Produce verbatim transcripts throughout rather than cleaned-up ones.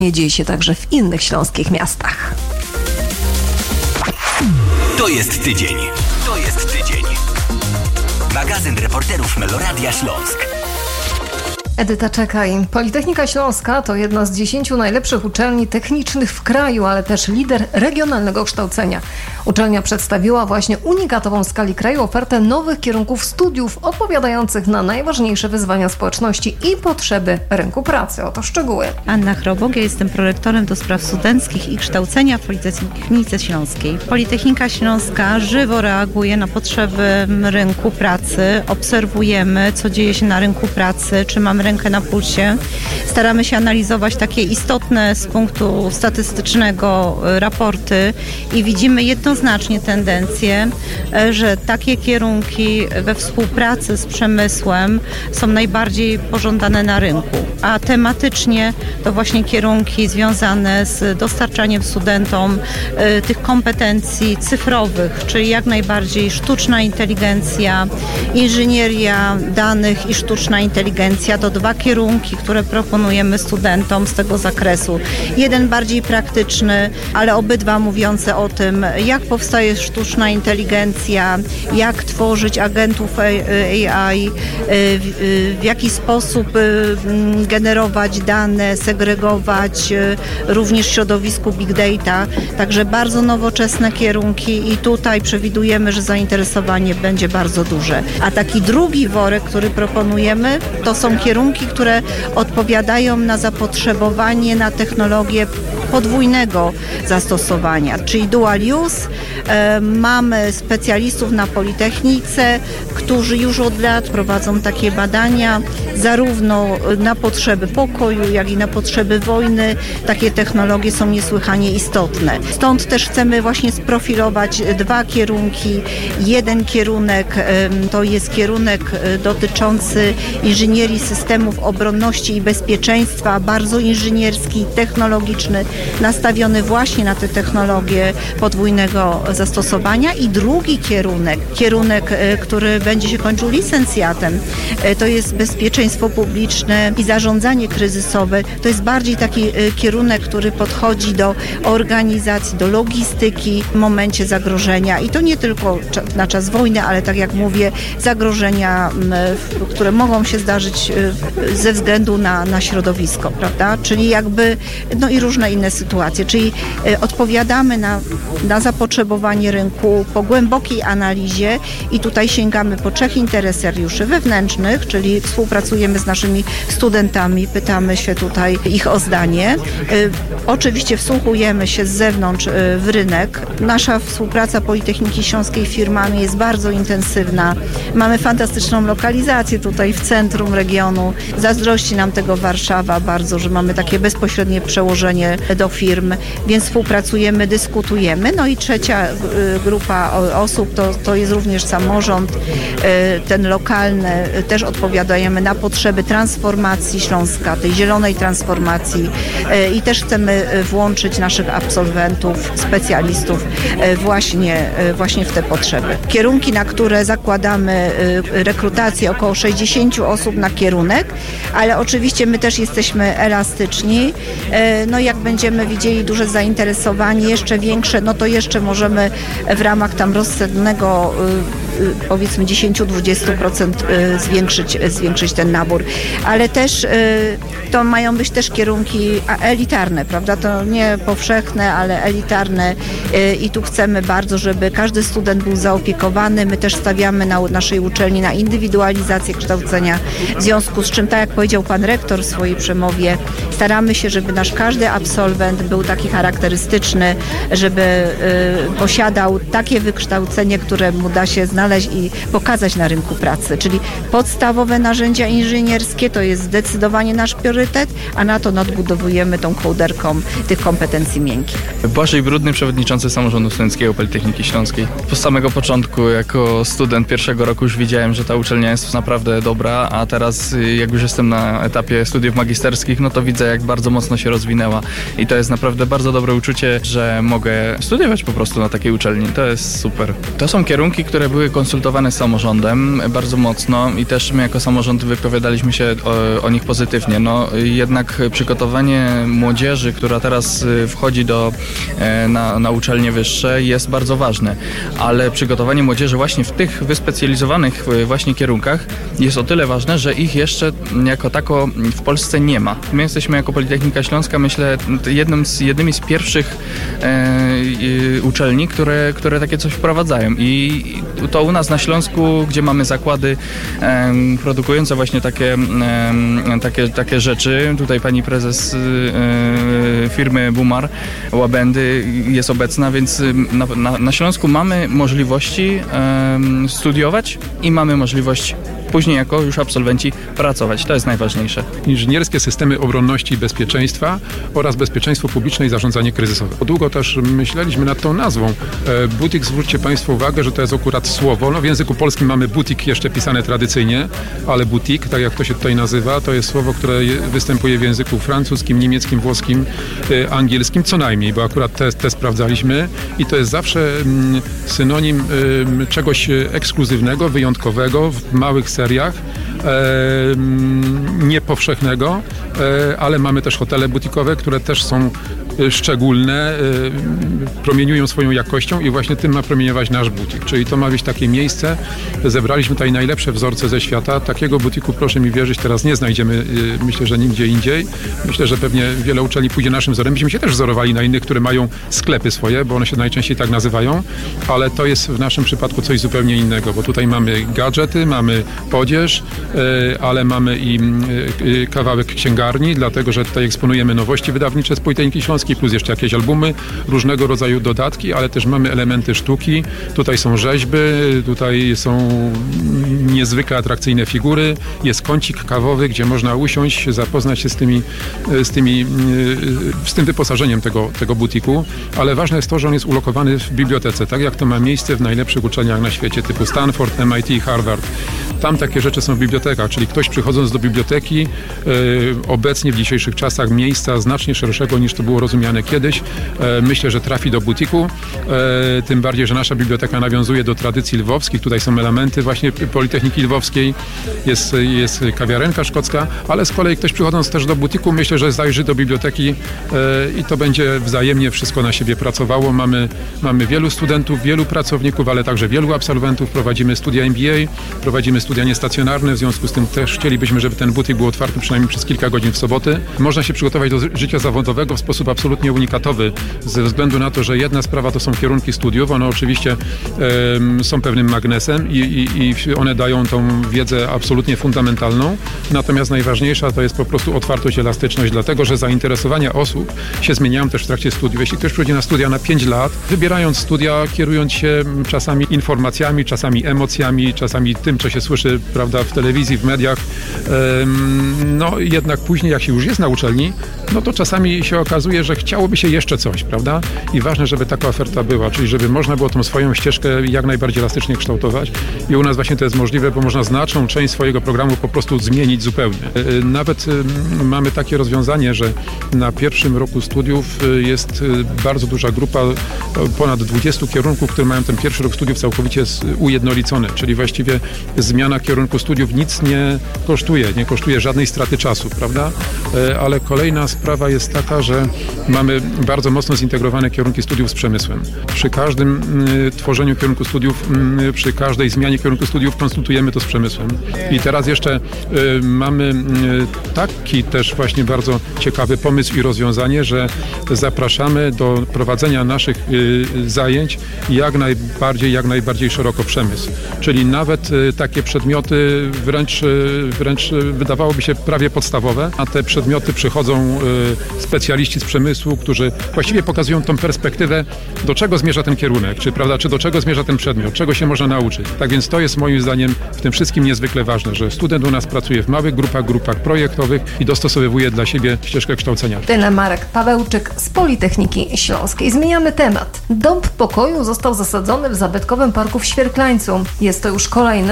dzieje się także w innych śląskich miastach. To jest tydzień. To jest tydzień. Magazyn reporterów Meloradia Śląsk. Edyta Czekaj. Politechnika Śląska to jedna z dziesięciu najlepszych uczelni technicznych w kraju, ale też lider regionalnego kształcenia. Uczelnia przedstawiła właśnie unikatową w skali kraju ofertę nowych kierunków studiów odpowiadających na najważniejsze wyzwania społeczności i potrzeby rynku pracy. Oto szczegóły. Anna Chrobok, ja jestem prorektorem do spraw studenckich i kształcenia w Politechnice Śląskiej. Politechnika Śląska żywo reaguje na potrzeby rynku pracy. Obserwujemy, co dzieje się na rynku pracy, czy mamy rękę na pulsie. Staramy się analizować takie istotne z punktu statystycznego raporty i widzimy jednoznacznie tendencję, że takie kierunki we współpracy z przemysłem są najbardziej pożądane na rynku, a tematycznie to właśnie kierunki związane z dostarczaniem studentom tych kompetencji cyfrowych, czyli jak najbardziej sztuczna inteligencja, inżynieria danych i sztuczna inteligencja to dwa kierunki, które proponujemy studentom z tego zakresu. Jeden bardziej praktyczny, ale obydwa mówiące o tym, jak powstaje sztuczna inteligencja, jak tworzyć agentów A I, w jaki sposób generować dane, segregować również w środowisku Big Data. Także bardzo nowoczesne kierunki i tutaj przewidujemy, że zainteresowanie będzie bardzo duże. A taki drugi worek, który proponujemy, to są kierunki, które odpowiadają na zapotrzebowanie na technologię podwójnego zastosowania, czyli dual use. E, mamy specjalistów na Politechnice, którzy już od lat prowadzą takie badania, zarówno na potrzeby pokoju, jak i na potrzeby wojny. Takie technologie są niesłychanie istotne. Stąd też chcemy właśnie sprofilować dwa kierunki. Jeden kierunek e, to jest kierunek dotyczący inżynierii systemów obronności i bezpieczeństwa, bardzo inżynierski, technologiczny, nastawiony właśnie na te technologie podwójnego zastosowania i drugi kierunek, kierunek, który będzie się kończył licencjatem, to jest bezpieczeństwo publiczne i zarządzanie kryzysowe. To jest bardziej taki kierunek, który podchodzi do organizacji, do logistyki w momencie zagrożenia i to nie tylko na czas wojny, ale tak jak mówię, zagrożenia, które mogą się zdarzyć ze względu na, na środowisko, prawda? Czyli jakby, no i różne inne sytuacje, czyli odpowiadamy na, na zapotrzebowanie rynku po głębokiej analizie i tutaj sięgamy po trzech interesariuszy wewnętrznych, czyli współpracujemy z naszymi studentami, pytamy się tutaj ich o zdanie. Oczywiście wsłuchujemy się z zewnątrz w rynek. Nasza współpraca Politechniki Śląskiej z firmami jest bardzo intensywna. Mamy fantastyczną lokalizację tutaj w centrum regionu. Zazdrości nam tego Warszawa bardzo, że mamy takie bezpośrednie przełożenie do firm, więc współpracujemy, dyskutujemy. No i trzecia grupa osób to, to jest również samorząd, ten lokalny. Też odpowiadamy na potrzeby transformacji Śląska, tej zielonej transformacji i też chcemy włączyć naszych absolwentów, specjalistów właśnie, właśnie w te potrzeby. Kierunki, na które zakładamy rekrutację około sześćdziesiąt osób na kierunek, ale oczywiście my też jesteśmy elastyczni. No jak będziemy widzieli duże zainteresowanie, jeszcze większe, no to jeszcze możemy w ramach tam rozsądnego powiedzmy dziesięć do dwudziestu procent zwiększyć, zwiększyć ten nabór. Ale też to mają być też kierunki elitarne, prawda? To nie powszechne, ale elitarne i tu chcemy bardzo, żeby każdy student był zaopiekowany. My też stawiamy na naszej uczelni na indywidualizację kształcenia, w związku z czym, tak jak powiedział pan rektor w swojej przemowie, staramy się, żeby nasz każdy absolwent był taki charakterystyczny, żeby y, posiadał takie wykształcenie, które mu da się znaleźć i pokazać na rynku pracy. Czyli podstawowe narzędzia inżynierskie to jest zdecydowanie nasz priorytet, a na to nadbudowujemy tą kołderką tych kompetencji miękkich. Błażej Brudny, przewodniczący Samorządu Studenckiego Politechniki Śląskiej. Po samego początku jako student pierwszego roku już widziałem, że ta uczelnia jest naprawdę dobra, a teraz jak już jestem na etapie studiów magisterskich, no to widzę, jak bardzo mocno się rozwinęła i to jest naprawdę bardzo dobre uczucie, że mogę studiować po prostu na takiej uczelni. To jest super. To są kierunki, które były konsultowane z samorządem bardzo mocno i też my jako samorząd wypowiadaliśmy się o, o nich pozytywnie. No, jednak przygotowanie młodzieży, która teraz wchodzi do, na, na uczelnie wyższe, jest bardzo ważne, ale przygotowanie młodzieży właśnie w tych wyspecjalizowanych właśnie kierunkach jest o tyle ważne, że ich jeszcze jako tako w Polsce nie ma. My jesteśmy jako Politechnika Śląska, myślę, jednym z, jednymi z pierwszych e, uczelni, które, które takie coś wprowadzają i to u nas na Śląsku, gdzie mamy zakłady e, produkujące właśnie takie, e, takie, takie rzeczy, tutaj pani prezes e, firmy Bumar Łabędy jest obecna, więc na, na, na Śląsku mamy możliwości e, studiować i mamy możliwość później jako już absolwenci pracować. To jest najważniejsze. Inżynierskie systemy obronności i bezpieczeństwa oraz bezpieczeństwo publiczne i zarządzanie kryzysowe. Długo też myśleliśmy nad tą nazwą. Butik, zwróćcie Państwo uwagę, że to jest akurat słowo. No w języku polskim mamy butik jeszcze pisane tradycyjnie, ale butik, tak jak to się tutaj nazywa, to jest słowo, które występuje w języku francuskim, niemieckim, włoskim, angielskim, co najmniej, bo akurat te, te sprawdzaliśmy i to jest zawsze synonim czegoś ekskluzywnego, wyjątkowego, w małych seriach, e, niepowszechnego, e, ale mamy też hotele butikowe, które też są szczególne, e, promieniują swoją jakością i właśnie tym ma promieniować nasz butik. Czyli to ma być takie miejsce, zebraliśmy tutaj najlepsze wzorce ze świata. Takiego butiku, proszę mi wierzyć, teraz nie znajdziemy, e, myślę, że nigdzie indziej. Myślę, że pewnie wiele uczelni pójdzie naszym wzorem. Myśmy się też wzorowali na innych, które mają sklepy swoje, bo one się najczęściej tak nazywają, ale to jest w naszym przypadku coś zupełnie innego, bo tutaj mamy gadżety, mamy odzież, ale mamy i kawałek księgarni, dlatego że tutaj eksponujemy nowości wydawnicze z Politechniki Śląskiej, plus jeszcze jakieś albumy, różnego rodzaju dodatki, ale też mamy elementy sztuki. Tutaj są rzeźby, tutaj są niezwykle atrakcyjne figury, jest kącik kawowy, gdzie można usiąść, zapoznać się z tymi, z tymi, z tym wyposażeniem tego, tego butiku, ale ważne jest to, że on jest ulokowany w bibliotece, tak jak to ma miejsce w najlepszych uczelniach na świecie, typu Stanford, M I T, Harvard. Tam takie rzeczy są w bibliotekach, czyli ktoś przychodząc do biblioteki, yy, obecnie w dzisiejszych czasach miejsca znacznie szerszego niż to było rozumiane kiedyś, yy, myślę, że trafi do butiku, yy, tym bardziej, że nasza biblioteka nawiązuje do tradycji lwowskich, tutaj są elementy właśnie Politechniki Lwowskiej, jest, jest kawiarenka szkocka, ale z kolei ktoś przychodząc też do butiku, myślę, że zajrzy do biblioteki yy, i to będzie wzajemnie wszystko na siebie pracowało. Mamy, mamy wielu studentów, wielu pracowników, ale także wielu absolwentów, prowadzimy studia M B A, prowadzimy studia niestacjonarne, w związku z tym też chcielibyśmy, żeby ten butik był otwarty przynajmniej przez kilka godzin w soboty. Można się przygotować do życia zawodowego w sposób absolutnie unikatowy, ze względu na to, że jedna sprawa to są kierunki studiów, one oczywiście um, są pewnym magnesem i, i, i one dają tą wiedzę absolutnie fundamentalną, natomiast najważniejsza to jest po prostu otwartość, elastyczność, dlatego, że zainteresowania osób się zmieniają też w trakcie studiów. Jeśli ktoś przychodzi na studia na pięć lat, wybierając studia, kierując się czasami informacjami, czasami emocjami, czasami tym, co się słyszy, prawda, w telewizji, w mediach, no jednak później, jak się już jest na uczelni, no to czasami się okazuje, że chciałoby się jeszcze coś, prawda? I ważne, żeby taka oferta była, czyli żeby można było tą swoją ścieżkę jak najbardziej elastycznie kształtować i u nas właśnie to jest możliwe, bo można znaczną część swojego programu po prostu zmienić zupełnie. Nawet mamy takie rozwiązanie, że na pierwszym roku studiów jest bardzo duża grupa, ponad dwudziestu kierunków, które mają ten pierwszy rok studiów całkowicie ujednolicony, czyli właściwie zmiana kierunku studiów nic nie kosztuje, nie kosztuje żadnej straty czasu, prawda? Ale kolejna sprawa jest taka, że mamy bardzo mocno zintegrowane kierunki studiów z przemysłem. Przy każdym y, tworzeniu kierunku studiów, y, przy każdej zmianie kierunku studiów konsultujemy to z przemysłem. I teraz jeszcze y, mamy y, taki też właśnie bardzo ciekawy pomysł i rozwiązanie, że zapraszamy do prowadzenia naszych y, zajęć jak najbardziej, jak najbardziej szeroko przemysł. Czyli nawet y, takie przedmioty wręcz, wręcz wydawałoby się prawie podstawowe, a te przedmioty przychodzą y, specjaliści z przemysłu, którzy właściwie pokazują tą perspektywę, do czego zmierza ten kierunek, czy, prawda, czy do czego zmierza ten przedmiot, czego się można nauczyć. Tak więc to jest moim zdaniem w tym wszystkim niezwykle ważne, że student u nas pracuje w małych grupach, grupach projektowych i dostosowuje dla siebie ścieżkę kształcenia. Tyle Marek Pawełczyk z Politechniki Śląskiej. Zmieniamy temat. Dąb pokoju został zasadzony w zabytkowym parku w Świerklańcu. Jest to już kolejne z ponad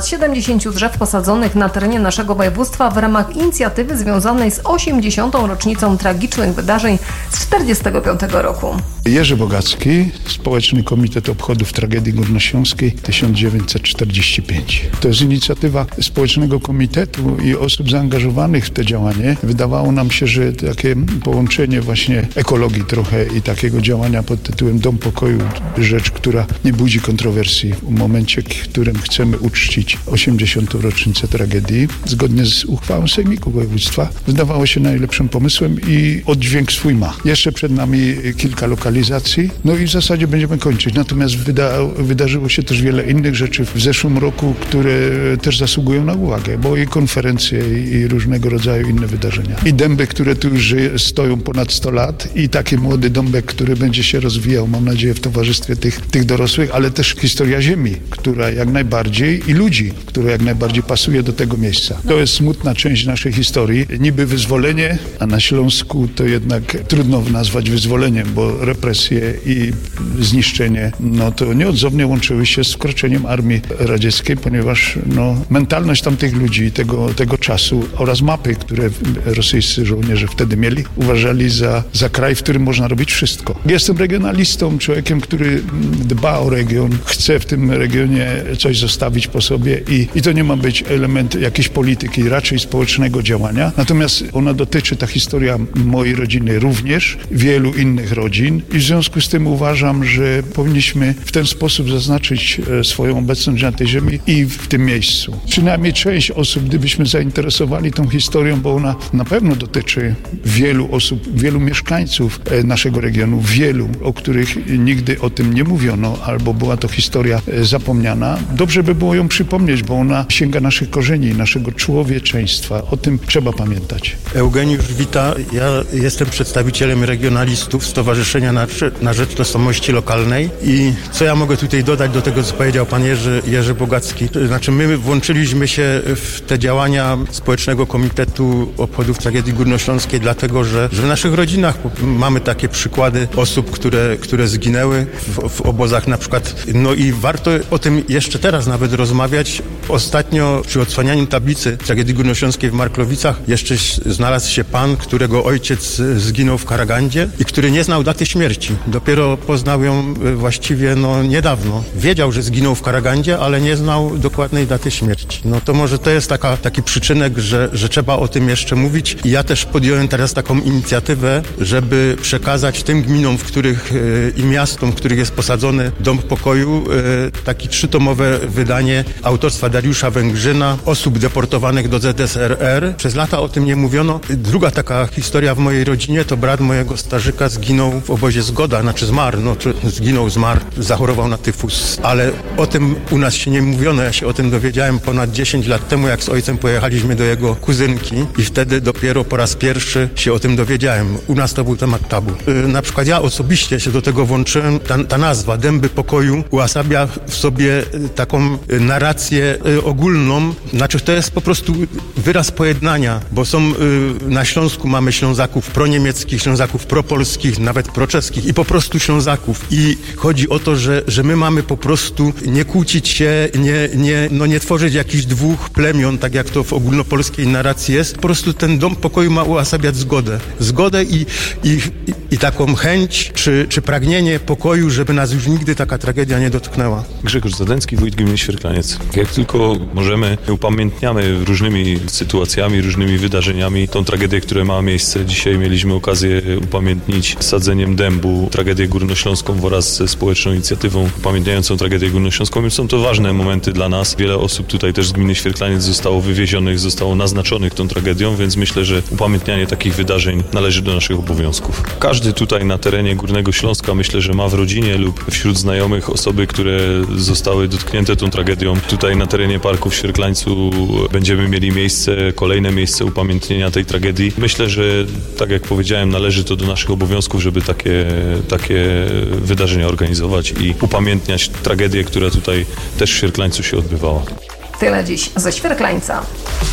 ponad siedemdziesięciu drzew posadzonych na terenie naszego województwa w ramach inicjatywy związanej z osiemdziesiątą rocznicą tragicznych wydarzeń z czterdziestego piątego roku. Jerzy Bogacki, Społeczny Komitet Obchodów Tragedii Górnośląskiej tysiąc dziewięćset czterdziesty piąty. To jest inicjatywa Społecznego Komitetu i osób zaangażowanych w te działanie. Wydawało nam się, że takie połączenie właśnie ekologii trochę i takiego działania pod tytułem Dom Pokoju, rzecz, która nie budzi kontrowersji w momencie, w którym chcemy uczcić osiemdziesiątą rocznicę tragedii, zgodnie z uchwałą Sejmiku Województwa, wydawało się najlepszym pomysłem i oddźwięk swój ma. Jeszcze przed nami kilka lokalizacji, no i w zasadzie będziemy kończyć. Natomiast wyda wydarzyło się też wiele innych rzeczy w zeszłym roku, które też zasługują na uwagę, bo i konferencje, i różnego rodzaju inne wydarzenia. I dęby, które tu już stoją ponad sto lat i taki młody dąbek, który będzie się rozwijał, mam nadzieję, w towarzystwie tych, tych dorosłych, ale też historia ziemi, która jak najbardziej i ludzi, która jak najbardziej pasuje do tego miejsca. To jest smutna część naszej historii. Niby wyzwolenie, a na Śląsku to jednak trudno nazwać wyzwoleniem, bo represje i zniszczenie, no to nieodzownie łączyły się z wkroczeniem armii radzieckiej, ponieważ no, mentalność tamtych ludzi, tego, tego czasu oraz mapy, które rosyjscy żołnierze wtedy mieli, uważali za, za kraj, w którym można robić wszystko. Jestem regionalistą, człowiekiem, który dba o region, chce w tym regionie coś zostawić po sobie i, i to nie ma być element jakiejś polityki, raczej społecznego działania. Natomiast ona dotyczy, ta historia mojej rodziny również, wielu innych rodzin i w związku z tym uważam, że powinniśmy w ten sposób zaznaczyć swoją obecność na tej ziemi i w tym miejscu. Przynajmniej część osób, gdybyśmy zainteresowali tą historią, bo ona na pewno dotyczy wielu osób, wielu mieszkańców naszego regionu, wielu, o których nigdy o tym nie mówiono, albo była to historia zapomniana. Dobrze by było ją przypomnieć, bo ona sięga naszych korzeni, naszego człowieczeństwa. O tym trzeba pamiętać. Eugeniusz Wita, ja jestem przedstawicielem regionalistów Stowarzyszenia na, na Rzecz Tożsamości Lokalnej i co ja mogę tutaj dodać do tego, co powiedział pan Jerzy, Jerzy Bogacki. Znaczy my włączyliśmy się w te działania Społecznego Komitetu Obchodów Tragedii Górnośląskiej, dlatego że, że w naszych rodzinach mamy takie przykłady osób, które, które zginęły w, w obozach na przykład. No i warto o tym jeszcze teraz nawet rozmawiać. Ostatnio przy odsłanianiu tablicy Tragedii Górnośląskiej w Marklowicach jeszcze znalazł się pan, którego ojciec zginął w Karagandzie i który nie znał daty śmierci. Dopiero poznał ją właściwie no niedawno. Wiedział, że zginął w Karagandzie, ale nie znał dokładnej daty śmierci. No to może to jest taka, taki przyczynek, że, że trzeba o tym jeszcze mówić. I ja też podjąłem teraz taką inicjatywę, żeby przekazać tym gminom, w których y, i miastom, w których jest posadzony Dom Pokoju, y, taki trzytomowe wydanie autorstwa Dariusza Węgrzyna, osób deportowanych do Z S R R. Przez lata o tym nie mówiono. Druga taka historia w mojej rodzinie to brat mojego starzyka zginął w obozie Zgoda, znaczy zmarł, no czy zginął, zmarł, zachorował na tyfus, ale o tym u nas się nie mówiono. Ja się o tym dowiedziałem ponad dziesięć lat temu, jak z ojcem pojechaliśmy do jego kuzynki i wtedy dopiero po raz pierwszy się o tym dowiedziałem. U nas to był temat tabu. Na przykład ja osobiście się do tego włączyłem. Ta, ta nazwa Dęby Pokoju uosabia w sobie taką narrację ogólną, znaczy to jest po prostu wyraz pojednania, bo są na Śląsku mamy Ślązaków proniemieckich, Ślązaków propolskich, nawet proczeskich i po prostu Ślązaków. I chodzi o to, że, że my mamy po prostu nie kłócić się, nie, nie, no nie tworzyć jakichś dwóch plemion, tak jak to w ogólnopolskiej narracji jest. Po prostu ten Dom Pokoju ma uosabiać zgodę. Zgodę i, i, i, i taką chęć, czy, czy pragnienie pokoju, żeby nas już nigdy taka tragedia nie dotknęła. Grzegorz Zadęcki, wójt gminy Świerklaniec. Jak tylko możemy, upamiętniamy różnymi sytuacjami, różnymi wydarzeniami tą tragedię, która ma miejsce. Dzisiaj mieliśmy okazję upamiętnić sadzeniem dębu tragedię górnośląską wraz ze społeczną inicjatywą upamiętniającą tragedię górnośląską. Są to ważne momenty dla nas. Wiele osób tutaj też z gminy Świerklaniec zostało wywiezionych, zostało naznaczonych tą tragedią, więc myślę, że upamiętnianie takich wydarzeń należy do naszych obowiązków. Każdy tutaj na terenie Górnego Śląska myślę, że ma w rodzinie lub wśród znajomych osoby, które zostały dotknięte tą tragedią. Tutaj na terenie parku w Świerklańcu będziemy mieli miejsce, kolejne miejsce upamiętnienia tej tragedii. Myślę, że tak jak powiedziałem, należy to do naszych obowiązków, żeby takie, takie wydarzenia organizować i upamiętniać tragedię, która tutaj też w Świerklańcu się odbywała. Tyle dziś ze Świerklańca.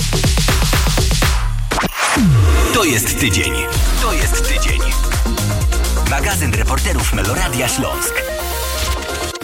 To jest tydzień. To jest tydzień. Magazyn reporterów Meloradia Śląsk.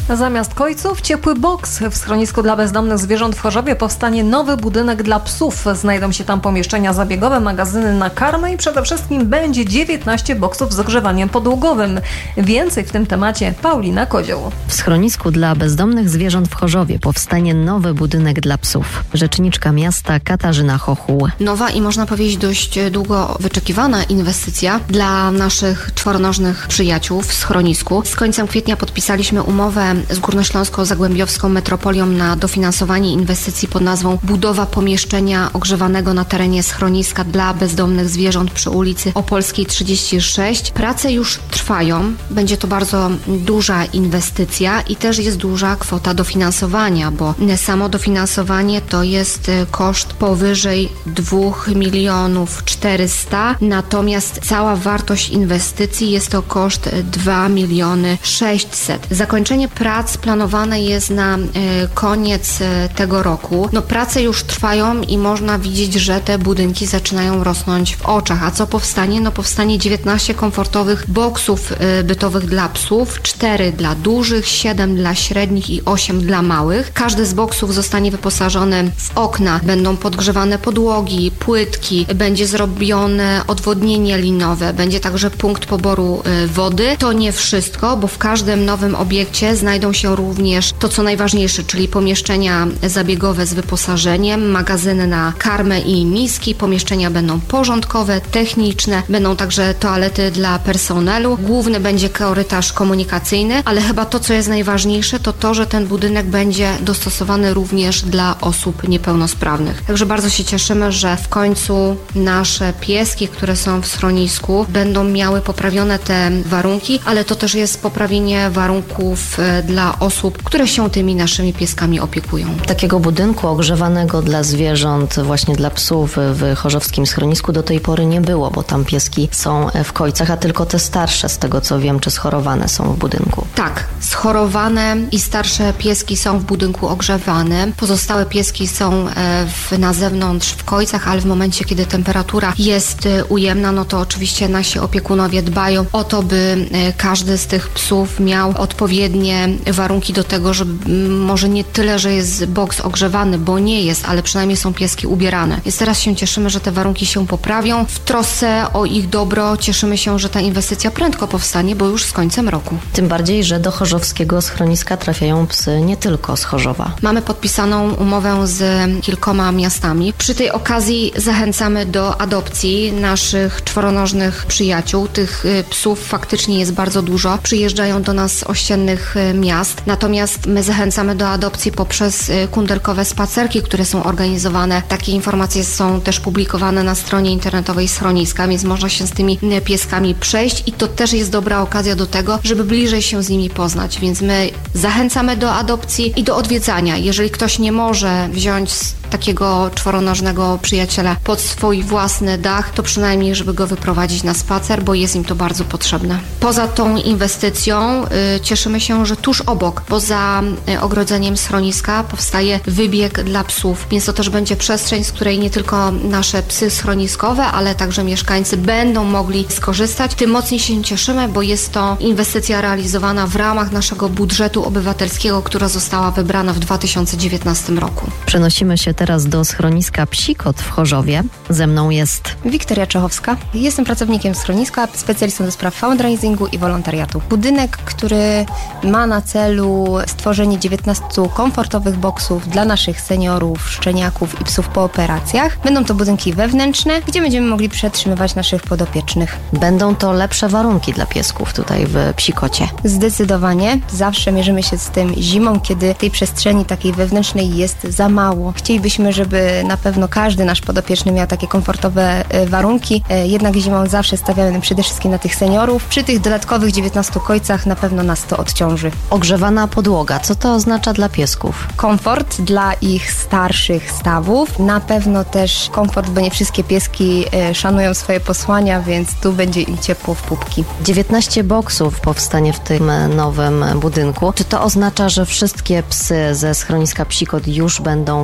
Zamiast kojców ciepły boks. W schronisku dla bezdomnych zwierząt w Chorzowie powstanie nowy budynek dla psów. Znajdą się tam pomieszczenia zabiegowe, magazyny na karmę i przede wszystkim będzie dziewiętnaście boksów z ogrzewaniem podłogowym. Więcej w tym temacie Paulina Kozioł. W schronisku dla bezdomnych zwierząt w Chorzowie powstanie nowy budynek dla psów. Rzeczniczka miasta Katarzyna Chochuł. Nowa i można powiedzieć dość długo wyczekiwana inwestycja dla naszych czworonożnych przyjaciół w schronisku. Z końcem kwietnia podpisaliśmy umowę z Górnośląsko-Zagłębiowską Metropolią na dofinansowanie inwestycji pod nazwą budowa pomieszczenia ogrzewanego na terenie schroniska dla bezdomnych zwierząt przy ulicy Opolskiej trzydzieści sześć. Prace już trwają. Będzie to bardzo duża inwestycja i też jest duża kwota dofinansowania, bo samo dofinansowanie to jest koszt powyżej dwóch milionów czterysta, natomiast cała wartość inwestycji jest to koszt dwa miliony sześćset. Zakończenie prac planowane jest na y, koniec y, tego roku. No prace już trwają i można widzieć, że te budynki zaczynają rosnąć w oczach. A co powstanie? No powstanie dziewiętnaście komfortowych boksów y, bytowych dla psów, cztery dla dużych, siedem dla średnich i osiem dla małych. Każdy z boksów zostanie wyposażony w okna, będą podgrzewane podłogi, płytki, będzie zrobione odwodnienie linowe, będzie także punkt poboru y, wody. To nie wszystko, bo w każdym nowym obiekcie znajdą się również to, co najważniejsze, czyli pomieszczenia zabiegowe z wyposażeniem, magazyny na karmę i miski, pomieszczenia będą porządkowe, techniczne, będą także toalety dla personelu, główny będzie korytarz komunikacyjny, ale chyba to, co jest najważniejsze, to to, że ten budynek będzie dostosowany również dla osób niepełnosprawnych. Także bardzo się cieszymy, że w końcu nasze pieski, które są w schronisku, będą miały poprawione te warunki, ale to też jest poprawienie warunków dla osób, które się tymi naszymi pieskami opiekują. Takiego budynku ogrzewanego dla zwierząt, właśnie dla psów w chorzowskim schronisku do tej pory nie było, bo tam pieski są w kojcach, a tylko te starsze, z tego co wiem, czy schorowane są w budynku. Tak, schorowane i starsze pieski są w budynku ogrzewanym. Pozostałe pieski są w, na zewnątrz w kojcach, ale w momencie, kiedy temperatura jest ujemna, no to oczywiście nasi opiekunowie dbają o to, by każdy z tych psów miał odpowiednie warunki do tego, żeby może nie tyle, że jest boks ogrzewany, bo nie jest, ale przynajmniej są pieski ubierane. Więc teraz się cieszymy, że te warunki się poprawią. W trosce o ich dobro cieszymy się, że ta inwestycja prędko powstanie, bo już z końcem roku. Tym bardziej, że do chorzowskiego schroniska trafiają psy nie tylko z Chorzowa. Mamy podpisaną umowę z kilkoma miastami. Przy tej okazji zachęcamy do adopcji naszych czworonożnych przyjaciół. Tych psów faktycznie jest bardzo dużo. Przyjeżdżają do nas z ościennych miast. Natomiast my zachęcamy do adopcji poprzez kundelkowe spacerki, które są organizowane. Takie informacje są też publikowane na stronie internetowej schroniska, więc można się z tymi pieskami przejść i to też jest dobra okazja do tego, żeby bliżej się z nimi poznać. Więc my zachęcamy do adopcji i do odwiedzania. Jeżeli ktoś nie może wziąć takiego czworonożnego przyjaciela pod swój własny dach, to przynajmniej, żeby go wyprowadzić na spacer, bo jest im to bardzo potrzebne. Poza tą inwestycją y, cieszymy się, że tuż obok, poza y, ogrodzeniem schroniska powstaje wybieg dla psów, więc to też będzie przestrzeń, z której nie tylko nasze psy schroniskowe, ale także mieszkańcy będą mogli skorzystać. Tym mocniej się cieszymy, bo jest to inwestycja realizowana w ramach naszego budżetu obywatelskiego, która została wybrana w dwa tysiące dziewiętnastym roku. Przenosimy się teraz do schroniska Psikot w Chorzowie. Ze mną jest Wiktoria Czechowska. Jestem pracownikiem schroniska, specjalistą do spraw fundraisingu i wolontariatu. Budynek, który ma na celu stworzenie dziewiętnastu komfortowych boksów dla naszych seniorów, szczeniaków i psów po operacjach. Będą to budynki wewnętrzne, gdzie będziemy mogli przetrzymywać naszych podopiecznych. Będą to lepsze warunki dla piesków tutaj w Psikocie. Zdecydowanie. Zawsze mierzymy się z tym zimą, kiedy tej przestrzeni takiej wewnętrznej jest za mało. Chcielibyśmy, żeby na pewno każdy nasz podopieczny miał takie komfortowe warunki, jednak zimą zawsze stawiamy przede wszystkim na tych seniorów. Przy tych dodatkowych dziewiętnastu kojcach na pewno nas to odciąży. Ogrzewana podłoga, co to oznacza dla piesków? Komfort dla ich starszych stawów. Na pewno też komfort, bo nie wszystkie pieski szanują swoje posłania, więc tu będzie im ciepło w pupki. dziewiętnaście boksów powstanie w tym nowym budynku. Czy to oznacza, że wszystkie psy ze schroniska Psikot już będą w takich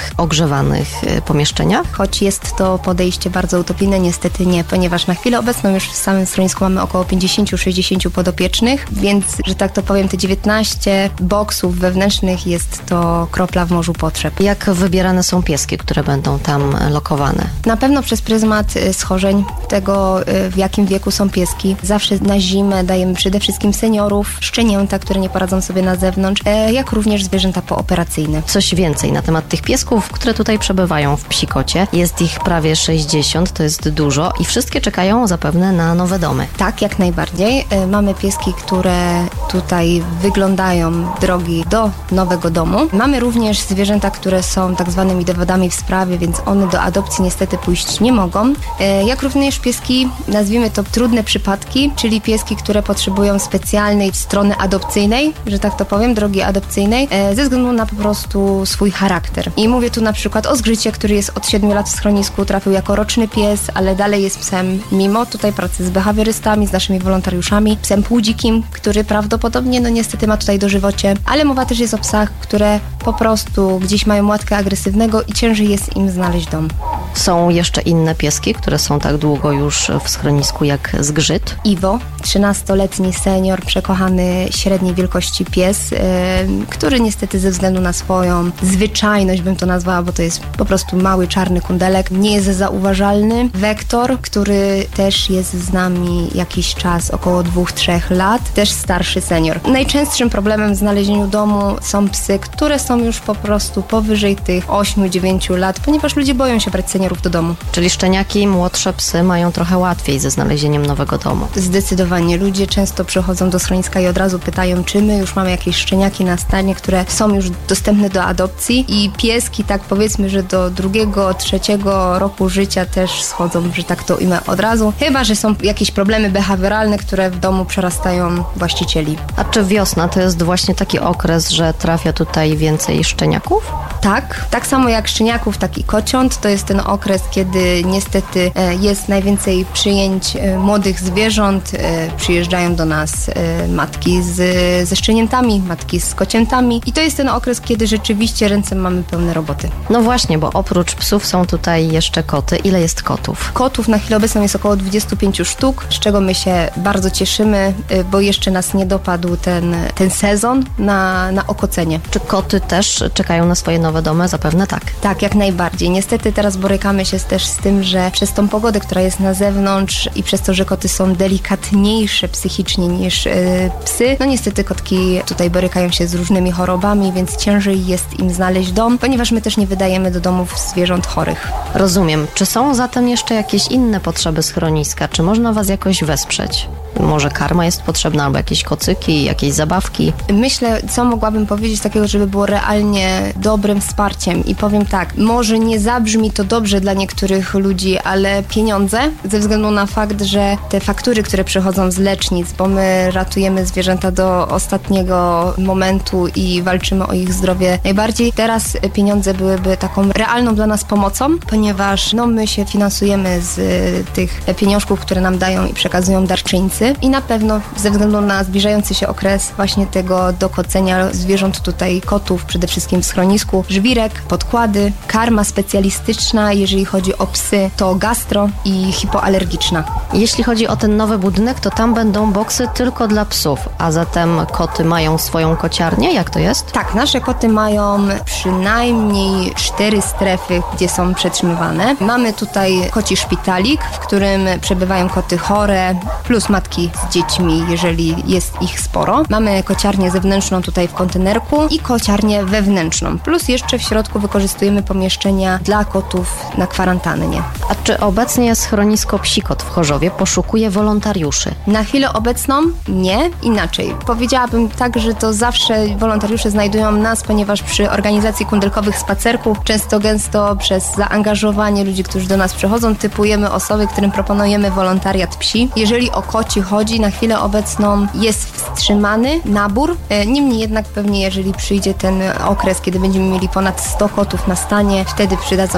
tych ogrzewanych pomieszczeniach? Choć jest to podejście bardzo utopijne, niestety nie, ponieważ na chwilę obecną już w samym schronisku mamy około pięćdziesiąt do sześćdziesięciu podopiecznych, więc, że tak to powiem, te dziewiętnaście boksów wewnętrznych jest to kropla w morzu potrzeb. Jak wybierane są pieski, które będą tam lokowane? Na pewno przez pryzmat schorzeń, tego w jakim wieku są pieski. Zawsze na zimę dajemy przede wszystkim seniorów, szczenięta, które nie poradzą sobie na zewnątrz, jak również zwierzęta pooperacyjne. Coś więcej na temat tych piesków, które tutaj przebywają w Psikocie. Jest ich prawie sześćdziesiąt, to jest dużo i wszystkie czekają zapewne na nowe domy. Tak, jak najbardziej. Mamy pieski, które tutaj wyglądają drogi do nowego domu. Mamy również zwierzęta, które są tak zwanymi dowodami w sprawie, więc one do adopcji niestety pójść nie mogą. Jak również pieski, nazwijmy to trudne przypadki, czyli pieski, które potrzebują specjalnej strony adopcyjnej, że tak to powiem, drogi adopcyjnej, ze względu na po prostu swój charakter. I mówię tu na przykład o Zgrzycie, który jest od siedmiu lat w schronisku, trafił jako roczny pies, ale dalej jest psem, mimo tutaj pracy z behawiorystami, z naszymi wolontariuszami, psem półdzikim, który prawdopodobnie, no niestety ma tutaj dożywocie, ale mowa też jest o psach, które po prostu gdzieś mają łatkę agresywnego i ciężej jest im znaleźć dom. Są jeszcze inne pieski, które są tak długo już w schronisku jak Zgrzyt? Iwo, trzynastoletni senior, przekochany średniej wielkości pies, yy, który niestety ze względu na swoją zwyczajność, bym to nazwała, bo to jest po prostu mały czarny kundelek, nie jest zauważalny. Wektor, który też jest z nami jakiś czas, około dwóch, trzech lat, też starszy senior. Najczęstszym problemem w znalezieniu domu są psy, które są już po prostu powyżej tych ośmiu, dziewięciu lat, ponieważ ludzie boją się brać seniorów do domu. Czyli szczeniaki, młodsze psy mają trochę łatwiej ze znalezieniem nowego domu. Zdecydowanie. Ludzie często przychodzą do schroniska i od razu pytają, czy my już mamy jakieś szczeniaki na stanie, które są już dostępne do adopcji i pieski, tak powiedzmy, że do drugiego, trzeciego roku życia też schodzą, że tak to imię od razu. Chyba że są jakieś problemy behawioralne, które w domu przerastają właścicieli. A czy wiosna to jest właśnie taki okres, że trafia tutaj więcej szczeniaków? Tak, tak samo jak szczeniaków, tak i kociąt. To jest ten okres, kiedy niestety jest najwięcej przyjęć młodych zwierząt. Przyjeżdżają do nas matki z, ze szczeniętami, matki z kociętami i to jest ten okres, kiedy rzeczywiście ręce mamy pełne roboty. No właśnie, bo oprócz psów są tutaj jeszcze koty. Ile jest kotów? Kotów na chwilę obecną jest około dwadzieścia pięć sztuk, z czego my się bardzo cieszymy, bo jeszcze nas nie dopadł ten, ten sezon na, na okocenie. Czy koty też czekają na swoje nowe domy? Zapewne tak. Tak, jak najbardziej. Niestety teraz borykamy się też z tym, że przez tą pogodę, która jest na zewnątrz i przez to, że koty są delikatniejsze psychicznie niż yy, psy, no niestety kotki tutaj borykają się z różnymi chorobami, więc ciężej jest im znaleźć dom, ponieważ my też nie wydajemy do domów zwierząt chorych. Rozumiem. Czy są zatem jeszcze jakieś inne potrzeby schroniska? Czy można was jakoś wesprzeć? Może karma jest potrzebna, albo jakieś kocyki, jakieś zabawki? Myślę, co mogłabym powiedzieć takiego, żeby było realnie dobrym wsparciem. I powiem tak, może nie zabrzmi to dobrze dla niektórych ludzi, ale pieniądze, ze względu na fakt, że te faktury, które przychodzą z lecznic, bo my ratujemy zwierzęta do ostatniego momentu i walczymy o ich zdrowie najbardziej. Teraz pieniądze byłyby taką realną dla nas pomocą, ponieważ no, my się finansujemy z tych pieniążków, które nam dają i przekazują darczyńcy. I na pewno ze względu na zbliżający się okres właśnie tego dokocenia zwierząt tutaj, kotów przede wszystkim w schronisku, żwirek, podkłady, karma specjalistyczna, jeżeli chodzi o psy, to gastro i hipoalergiczna. Jeśli chodzi o ten nowy budynek, to tam będą boksy tylko dla psów, a zatem koty mają swoją kociarnię? Jak to jest? Tak, nasze koty mają przynajmniej cztery strefy, gdzie są przetrzymywane. Mamy tutaj koci szpitalik, w którym przebywają koty chore, plus matki z dziećmi, jeżeli jest ich sporo. Mamy kociarnię zewnętrzną tutaj w kontenerku i kociarnię wewnętrzną. Plus jeszcze w środku wykorzystujemy pomieszczenia dla kotów na kwarantannie. A czy obecnie schronisko Psikot w Chorzowie poszukuje wolontariuszy? Na chwilę obecną nie, inaczej. Powiedziałabym tak, że to zawsze wolontariusze znajdują nas, ponieważ przy organizacji kundelkowych spacerków często gęsto przez zaangażowanie ludzi, którzy do nas przychodzą, typujemy osoby, którym proponujemy wolontariat psi. Jeżeli o koci chodzi, na chwilę obecną jest wstrzymany nabór. Niemniej jednak pewnie, jeżeli przyjdzie ten okres, kiedy będziemy mieli ponad sto kotów na stanie, wtedy przydadzą się każde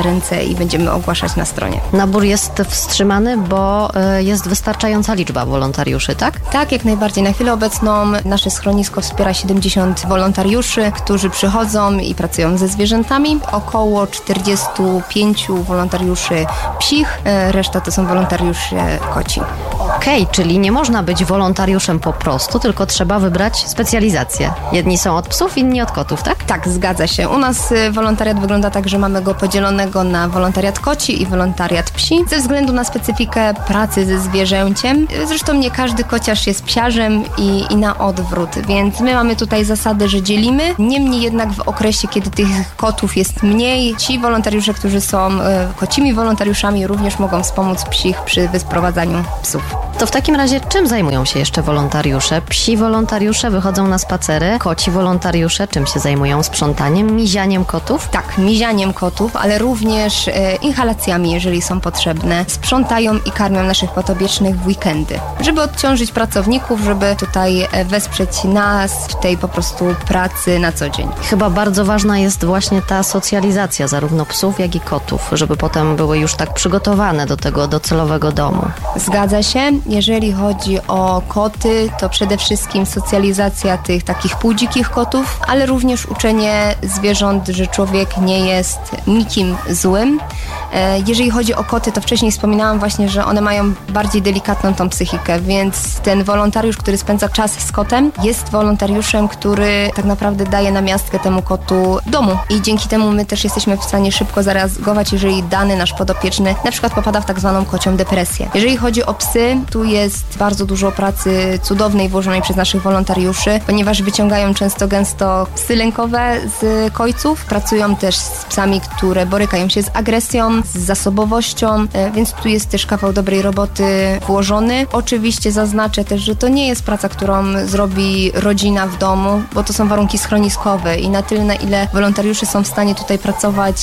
każde ręce i będziemy ogłaszać na stronie. Nabór jest wstrzymany, bo jest wystarczająca liczba wolontariuszy, tak? Tak, jak najbardziej. Na chwilę obecną nasze schronisko wspiera siedemdziesiąt wolontariuszy, którzy przychodzą i pracują ze zwierzętami. Około czterdziestu pięciu wolontariuszy psich, reszta to są wolontariusze koci. Okej, okay, czyli nie można być wolontariuszem po prostu, tylko trzeba wybrać specjalizację. Jedni są od psów, inni od kotów, tak? Tak, zgadza się. U nas wolontariat wygląda tak, że mamy go podzielonego na wolontariat koci i wolontariat psi, ze względu na specyfikę pracy ze zwierzęciem. Zresztą nie każdy kociarz jest psiarzem i, i na odwrót, więc my mamy tutaj zasadę, że dzielimy. Niemniej jednak w okresie, kiedy tych kotów jest mniej, ci wolontariusze, którzy są e, kocimi wolontariuszami, również mogą wspomóc psich przy wysprowadzaniu psów. To w takim razie czym zajmują się jeszcze wolontariusze? Psi wolontariusze wychodzą na spacery, koci wolontariusze czym się zajmują? Sprzątaniem, mizianiem kotów? Tak, mizianiem kotów, ale również e, inhalacjami, jeżeli są potrzebne. Sprzątają i karmią naszych podopiecznych w weekendy, żeby odciążyć pracowników, żeby tutaj wesprzeć nas w tej po prostu pracy na co dzień. Chyba bardzo ważna jest właśnie ta socjalizacja zarówno psów, jak i kotów, żeby potem były już tak przygotowane do tego docelowego domu. Zgadza się. Jeżeli chodzi o koty, to przede wszystkim socjalizacja tych takich półdzikich kotów, ale również uczenie zwierząt, że człowiek nie jest nikim złym. Jeżeli chodzi o koty, to wcześniej wspominałam właśnie, że one mają bardziej delikatną tą psychikę, więc ten wolontariusz, który spędza czas z kotem, jest wolontariuszem, który tak naprawdę daje namiastkę temu kotu domu i dzięki temu my też jesteśmy w stanie szybko zareagować, jeżeli dany nasz podopieczny na przykład popada w tak zwaną kocią depresję. Jeżeli chodzi o psy, tu jest bardzo dużo pracy cudownej włożonej przez naszych wolontariuszy, ponieważ wyciągają często gęsto psy lękowe z kojców, pracują też z psami, które borykają się z agresją, z zasobowością, więc tu jest też kawał dobrej roboty włożony. Oczywiście zaznaczę też, że to nie jest praca, którą zrobi rodzina w domu, bo to są warunki schroniskowe i na tyle, na ile wolontariusze są w stanie tutaj pracować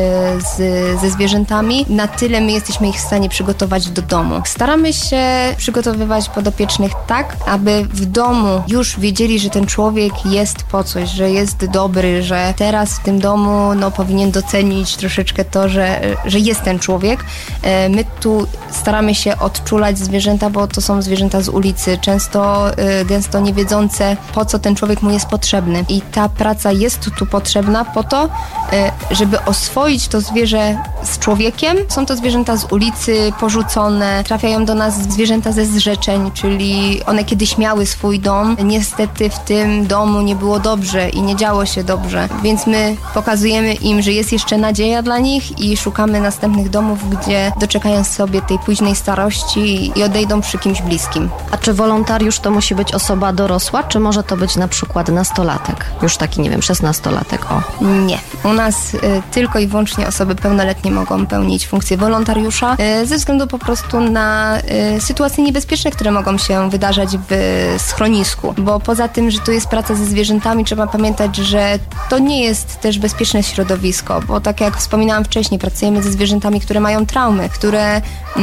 z, ze zwierzętami, na tyle my jesteśmy ich w stanie przygotować do domu. Staramy się przygotowywać podopiecznych tak, aby w domu już wiedzieli, że ten człowiek jest po coś, że jest dobry, że teraz w tym domu no, powinien docenić troszeczkę to, że, że jest ten człowiek. My tu staramy się odczulać zwierzęta, bo to są zwierzęta z ulicy, często gęsto nie wiedzące, po co ten człowiek mu jest potrzebny. I ta praca jest tu potrzebna po to, żeby oswoić to zwierzę z człowiekiem. Są to zwierzęta z ulicy, porzucone, trafiają do nas zwierzęta ze zrzeczeń, czyli one kiedyś miały swój dom. Niestety w tym domu nie było dobrze i nie działo się dobrze, więc my pokazujemy im, że jest jeszcze nadzieja dla nich i szukamy następnych domów, gdzie doczekają sobie tej późnej starości i odejdą przy kimś bliskim. A czy wolontariusz to musi być osoba dorosła, czy może to być na przykład nastolatek? Już taki, nie wiem, szesnastolatek, o. Nie. U nas y, tylko i wyłącznie osoby pełnoletnie mogą pełnić funkcję wolontariusza y, ze względu po prostu na y, sytuacje niebezpieczne, które mogą się wydarzać w schronisku, bo poza tym, że tu jest praca ze zwierzętami, trzeba pamiętać, że to nie jest też bezpieczne środowisko, bo tak jak wspominałam wcześniej, pracujemy ze zwierzętami, które mają traumy, które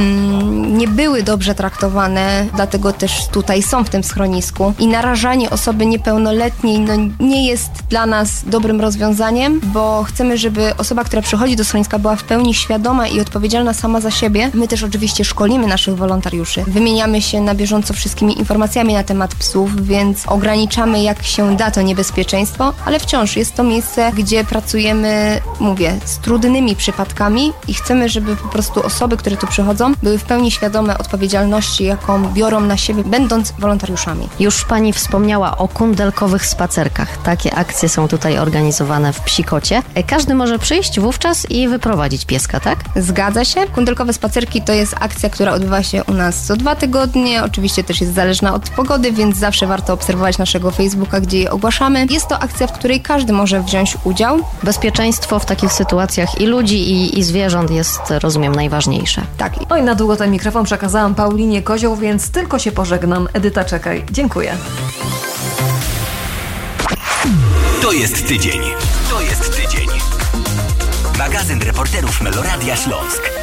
mm, nie były dobrze traktowane, dlatego też tutaj są w tym schronisku i narażanie osoby niepełnoletniej no, nie jest dla nas dobrym rozwiązaniem, bo chcemy, żeby osoba, która przychodzi do schroniska, była w pełni świadoma i odpowiedzialna sama za siebie. My też oczywiście szkolimy naszych wolontariuszy. Wymieniamy się na bieżąco wszystkimi informacjami na temat psów, więc ograniczamy jak się da to niebezpieczeństwo, ale wciąż jest to miejsce, gdzie pracujemy, mówię, z trudnymi przypadkami i chcemy, żeby po prostu osoby, które tu przychodzą, były w pełni świadome odpowiedzialności, jaką biorą na siebie, będąc wolontariuszami. Już pani wspomniała o kundelkowych spacerkach. Takie akcje są tutaj organizowane w Psikocie. Każdy może przyjść wówczas i wyprowadzić pieska, tak? Zgadza się. Kundelkowe spacerki to jest akcja, która odbywa się u nas co dwa tygodnie. Oczywiście też jest zależna od pogody, więc zawsze warto obserwować naszego Facebooka, gdzie je ogłaszamy. Jest to akcja, w której każdy może wziąć udział. Bezpieczeństwo w takich sytuacjach i ludzi, i, i zwierząt jest, rozumiem, najważniejsze. Tak. No i na długo ten mikrofon przekazałam Paulinie Kozioł, więc tylko się pożegnam. Edyta, czekaj. Dziękuję. To jest tydzień. To jest tydzień. Magazyn reporterów Meloradia Śląsk.